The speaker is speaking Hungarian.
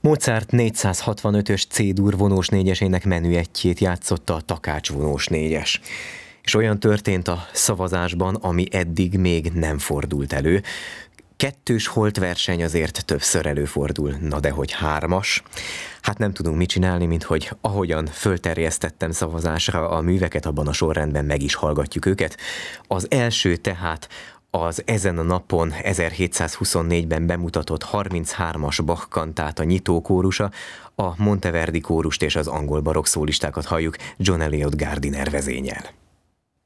Mozart 465-ös C-dur vonós négyesének menüettjét játszotta a Takács vonós négyes. És olyan történt a szavazásban, ami eddig még nem fordult elő. Kettős holtverseny azért többször előfordul, na de hogy hármas. Hát nem tudunk mit csinálni, mint hogy ahogyan fölterjesztettem szavazásra a műveket, abban a sorrendben meg is hallgatjuk őket. Az első tehát az ezen a napon 1724-ben bemutatott 33-as Bach kantáta nyitókórusa, a Monteverdi kórust és az angol barokk szólistákat halljuk John Eliot Gardiner vezénnyel.